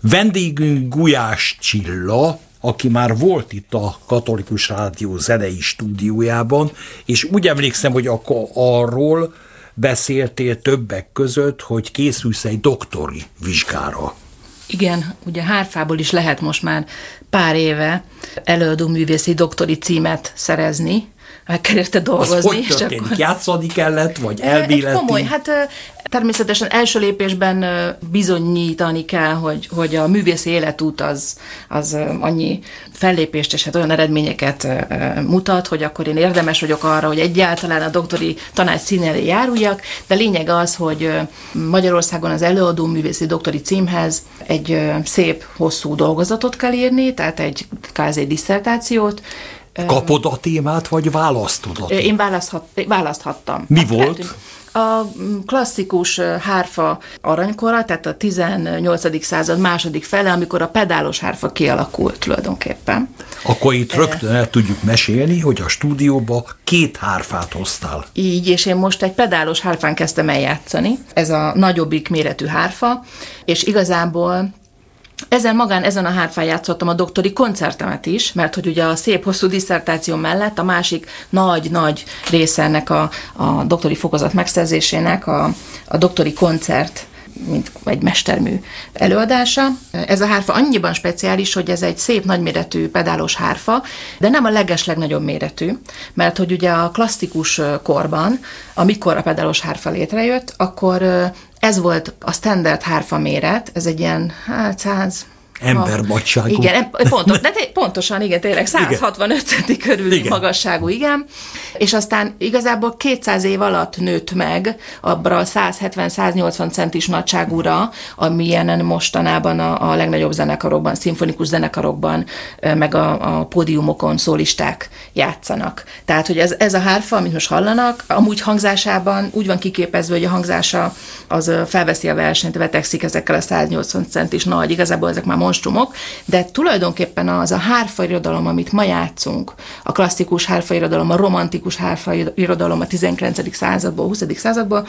Vendégünk Gulyás Csilla, aki már volt itt a Katolikus Rádió zenei stúdiójában, és úgy emlékszem, hogy akkor arról beszéltél többek között, hogy készülsz egy doktori vizsgára. Igen, ugye hárfából is lehet most már pár éve előadó művészi doktori címet szerezni, meg kell érte dolgozni. Az hogy történik? Játszani kellett, vagy elméleti? Komoly, hát természetesen első lépésben bizonyítani kell, hogy a művészi életút az annyi fellépést és hát olyan eredményeket mutat, hogy akkor én érdemes vagyok arra, hogy egyáltalán a doktori tanács színe elé járuljak, de lényeg az, hogy Magyarországon az előadó művészi doktori címhez egy szép, hosszú dolgozatot kell írni, tehát egy kvázi disszertációt. Kapod a témát, vagy választod a témát? Én választhattam. Mi volt? A klasszikus hárfa aranykora, tehát a 18. század második fele, amikor a pedálos hárfa kialakult tulajdonképpen. Akkor itt rögtön el tudjuk mesélni, hogy a stúdióba 2 hárfát hoztál. Így, és én most egy pedálos hárfán kezdtem el játszani. Ez a nagyobbik méretű hárfa, és igazából ezen a hárfán játszottam a doktori koncertemet is, mert hogy ugye a szép hosszú disszertáció mellett a másik nagy része ennek a doktori fokozat megszerzésének a doktori koncert, mint egy mestermű előadása. Ez a hárfa annyiban speciális, hogy ez egy szép nagyméretű pedálos hárfa, de nem a legeslegnagyobb méretű, mert hogy ugye a klasszikus korban, amikor a pedálos hárfa létrejött, akkor ez volt a standard hárfa méret, ez egy ilyen 100... Embermagyságú. Igen, pontosan, igen, tényleg 165 centi körüli magasságú, igen. És aztán igazából 200 év alatt nőtt meg abra a 170-180 centis nagyságúra, amilyen mostanában a legnagyobb zenekarokban, szimfonikus zenekarokban, meg a pódiumokon szólisták játszanak. Tehát, hogy ez a hárfa, amit most hallanak, amúgy hangzásában úgy van kiképezve, hogy a hangzása az felveszi a versenyt, vetekszik ezekkel a 180 centis nagy, igazából ezek már monstrumok, de tulajdonképpen az a hárfairodalom, amit ma játszunk, a klasszikus hárfairodalom, a romantikus hárfairodalom a 19. századból, 20. századból,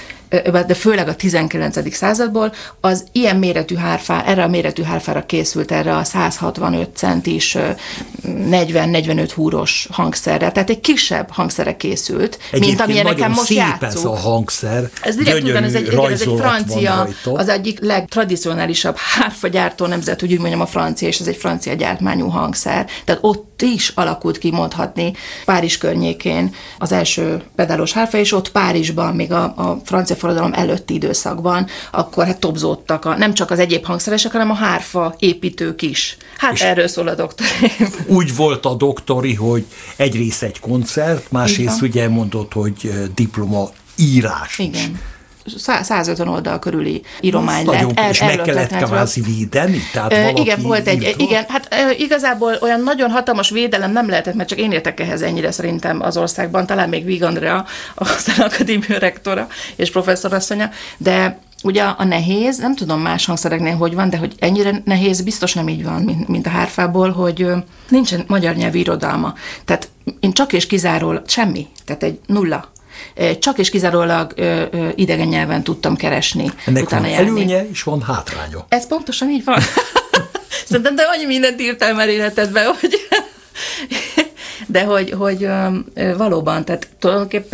de főleg a 19. századból, az ilyen méretű erre a méretű hárfára készült, erre a 165 centis, 40-45 húros hangszerre, tehát egy kisebb hangszerre készült, mint amilyeneken most játszunk. Ez a hangszer. Ez direkt ugyan, ez egy francia, az egyik legtradicionálisabb hárfagyártó nemzet, úgy mondjam, a francia, és ez egy francia gyártmányú hangszer. Tehát ott is alakult ki, mondhatni, Párizs környékén az első pedálos hárfa, és ott Párizsban, még a francia forradalom előtti időszakban, akkor hát tobzódtak nem csak az egyéb hangszeresek, hanem a hárfa építők is. Hát és erről szól a doktori. Úgy volt a doktori, hogy egyrészt egy koncert, másrészt ugye mondott, hogy diploma írás is. Igen. 150 oldal körüli íromány lett. És meg kellett kvázi védeni? Tehát igen, volt igen, hát igazából olyan nagyon hatalmas védelem nem lehetett, mert csak én értek ehhez ennyire szerintem az országban, talán még Víg Andrea, az akadémia rektora és professzorasszonya, de ugye a nehéz, nem tudom más hangszereknél hogy van, de hogy ennyire nehéz biztos nem így van, mint a hárfából, hogy nincsen magyar nyelvű irodalma. Tehát én csak és kizárólag semmi, tehát egy nulla. Csak és kizárólag idegen nyelven tudtam keresni. Ennek van előnye és van hátránya. Ez pontosan így van. Szerintem, de annyi mindent írtál már életedben, hogy... de hogy valóban, tehát tulajdonképpen